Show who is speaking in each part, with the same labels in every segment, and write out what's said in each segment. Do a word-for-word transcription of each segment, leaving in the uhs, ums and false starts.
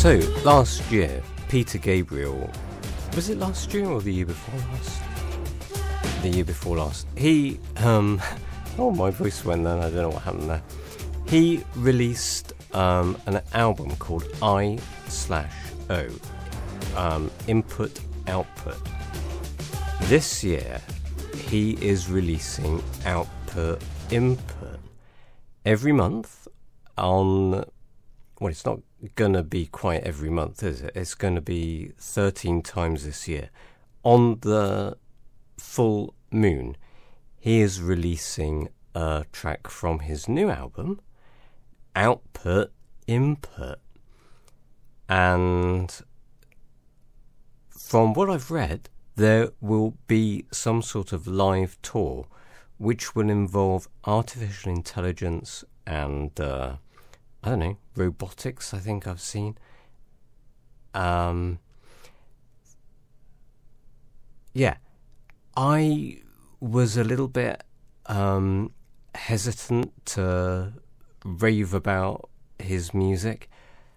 Speaker 1: So, last year, Peter Gabriel, was it last year or the year before last? The year before last. He, um, oh, my voice went then, I don't know what happened there. He released um, an album called I slash O, um, Input Output. This year, he is releasing Output Input every month on, well, it's not going to be quite every month, is it? It's going to be thirteen times this year. On the full moon, he is releasing a track from his new album, Output Input. And from what I've read, there will be some sort of live tour which will involve artificial intelligence and, uh, I don't know, robotics, I think I've seen. Um, yeah, I was a little bit um, hesitant to rave about his music.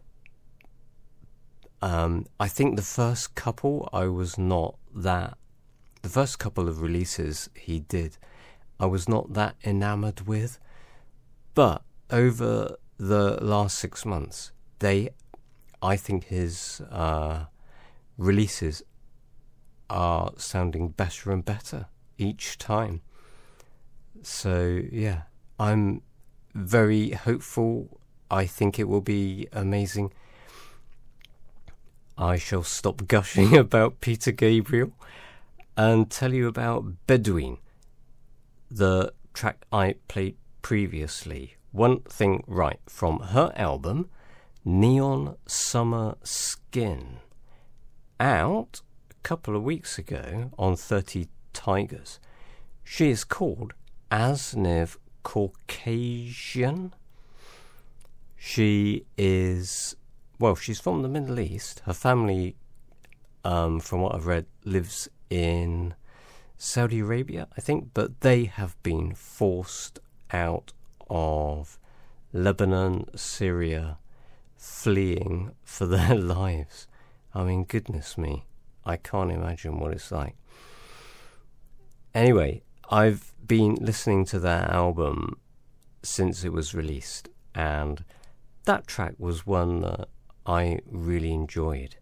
Speaker 1: Um, I think the first couple I was not that, the first couple of releases he did, I was not that enamoured with. But over the last six months, they, I think his uh, releases are sounding better and better each time. So yeah, I'm very hopeful. I think it will be amazing. I shall stop gushing about Peter Gabriel and tell you about Bedouin, the track I played previously. One Thing Right, from her album Neon Summer Skin, out a couple of weeks ago on thirty Tigers. She is called Asniv Caucasian. She is, well, she's from the Middle East. Her family, um, from what I've read, lives in Saudi Arabia, I think, but they have been forced out of Lebanon, Syria, fleeing for their lives. I mean, goodness me, I can't imagine what it's like. Anyway, I've been listening to that album since it was released, and that track was one that I really enjoyed.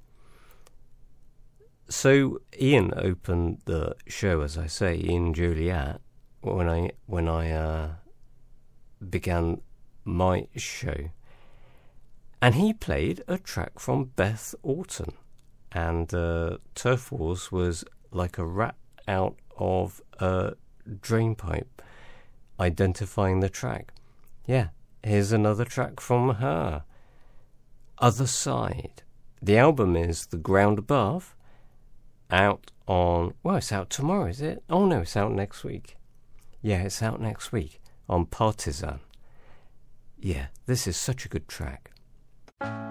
Speaker 1: So Ian opened the show, as I say, in Juliet, when I when I uh, began my show, and he played a track from Beth Orton, and uh, Turf Wars was like a rat out of a drainpipe, identifying the track. Yeah, here's another track from her, Other Side. The album is The Ground Above, out on, well, it's out tomorrow, is it? Oh no, it's out next week. Yeah, it's out next week on Partisan. Yeah, this is such a good track.